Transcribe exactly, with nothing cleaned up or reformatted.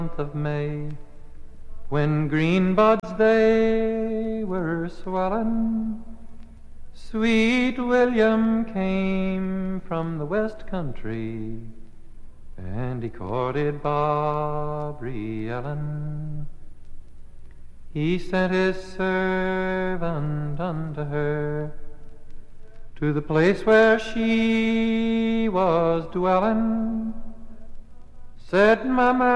month of May, when green buds they were swellin', sweet William came from the west country, and he courted Barbary Ellen. He sent his servant unto her, to the place where she was dwellin', said, "My